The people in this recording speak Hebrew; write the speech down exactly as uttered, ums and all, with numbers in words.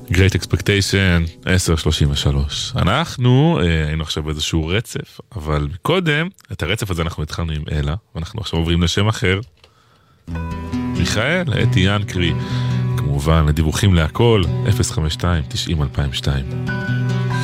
Great Expectation, עשר שלושים ושלוש. אנחנו אה, היינו עכשיו באיזשהו רצף, אבל קודם, את הרצף הזה אנחנו התחלנו עם אלה, ואנחנו עכשיו עוברים לשם אחר. מיכאל, אתי ינקרי, כמובן, לדיווחים להכל, אפס חמש שתיים תשעים אלפיים ושתיים.